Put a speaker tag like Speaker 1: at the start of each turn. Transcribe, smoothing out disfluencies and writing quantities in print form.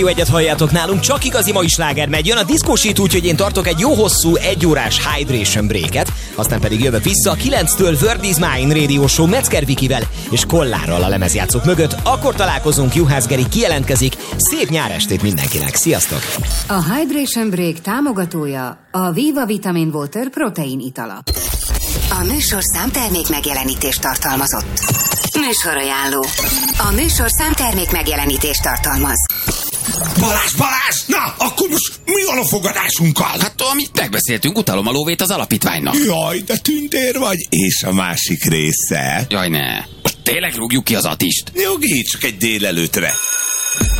Speaker 1: Jó, egyet halljátok nálunk, csak igazi mai sláger megy. Jön a diszkósít, úgyhogy én tartok egy jó hosszú, egyórás hydration breaket, aztán pedig jövök vissza a 9-től Word is Mine Radio Show Metzger Vikivel és Kollárral a lemezjátszók mögött. Akkor találkozunk, Juhász Geri kijelentkezik. Szép nyárestét mindenkinek, sziasztok!
Speaker 2: A Hydration Break támogatója a Viva Vitamin Water protein itala. A műsorszám termék megjelenítést tartalmazott. Műsorajánló. A műsorszám termék megjelenítést tartalmaz.
Speaker 3: Balázs! Na, akkor most mi van a fogadásunkkal?
Speaker 4: Hát amit megbeszéltünk, utalom a lóvét az alapítványnak.
Speaker 3: Jaj, de tündér vagy. És a másik része?
Speaker 4: Jaj, ne. Most tényleg rúgjuk ki az Attist?
Speaker 3: Nyugi, csak egy délelőtre.